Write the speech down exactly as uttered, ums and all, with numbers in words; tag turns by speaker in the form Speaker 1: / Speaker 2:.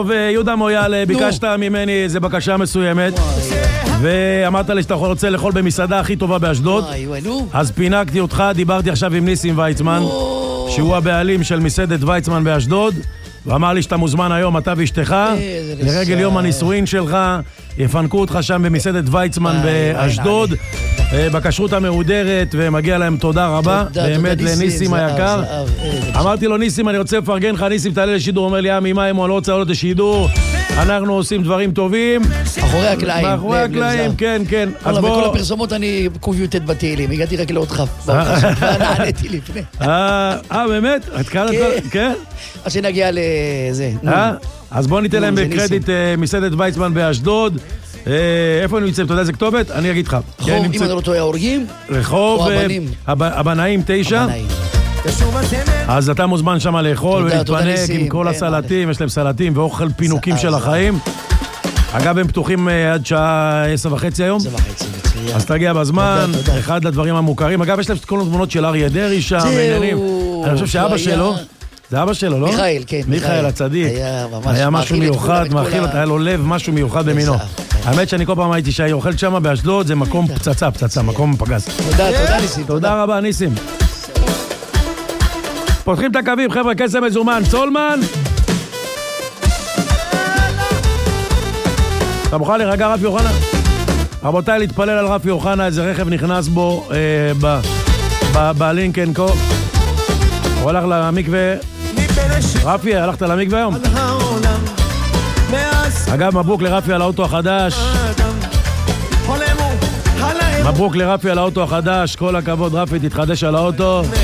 Speaker 1: ויהודה מויאל, ביקשת ממני איזה בקשה מסוימת ואמרת לי שאתה רוצה לאכול במסעדה הכי טובה באשדוד, אז פינקתי אותך, דיברתי עכשיו עם ניסים ויצמן שהוא הבעלים של מסעדת ויצמן באשדוד, ואמר לי שאתה מוזמן היום, אתה ואשתך, לרגל יום הנישואין שלך, יפנקו אותך שם במסעדת ויצמן באשדוד, בכשרות המהודרת, ומגיע להם תודה רבה, באמת לניסים היקר. אמרתי לו, ניסים, אני רוצה לפרגן לך, ניסים תעלה לשידור, אומר לי, עמי, מה אם הוא לא רוצה לעלות לשידור? אנחנו עושים דברים טובים.
Speaker 2: אחורי הקלעים.
Speaker 1: מאחורי הקלעים, כן, כן.
Speaker 2: אז בוא... וכל הפרסומות אני קוביוטט בתהילים, הגעתי רק לאותך, ונעניתי לפני.
Speaker 1: אה, באמת? את כאן? כן.
Speaker 2: אז שנגיע לזה.
Speaker 1: אז בוא ניתן להם בקרדיט מסעדת ויצמן באשדוד. איפה הם נמצאים? אתה יודע איזה כתובת? אני אגיד לך.
Speaker 2: רחוב, אם אני לא טועה, ההורגים?
Speaker 1: רחוב, הבנאים תשע. אז אתה מוזמן שם לאכול ולהתפנק עם כל הסלטים, יש להם סלטים ואוכל פינוקים של החיים. אגב, הם פתוחים עד שעה עשר וחצי היום.
Speaker 2: עשר וחצי, מצוין.
Speaker 1: אז תגיע בזמן, אחד לדברים המוכרים. אגב, יש להם כל התמונות של אריה דרעי שם, ועניינים. אני חושב שאבא שלו, זה אבא שלו, לא?
Speaker 2: מיכאל, כן.
Speaker 1: מיכאל הצדיק.
Speaker 2: היה ממש...
Speaker 1: היה משהו מיוחד, מאכיל אותה, היה לו לב, משהו מיוחד במינו. האמת שאני כל פעם הייתי שהיא אוכלת שם באשדוד, זה מקום פצצה, פצצה, מקום פגז.
Speaker 2: תודה, תודה ניסים.
Speaker 1: תודה רבה, ניסים. פותחים את הקווים, חבר'ה, כסף מזומן. סולמן! אתה מוכן להירגע, רפי אוחנה? רבותיי, להתפלל על רפי אוחנה, איזה רכב נכנס בו בלינקן קו. הוא הלך למקווה. רפי, הלכת למקווה היום? אגב, מברוק לרפי על האוטו החדש. מברוק לרפי על האוטו החדש. כל הכבוד, רפי, תתחדש על האוטו.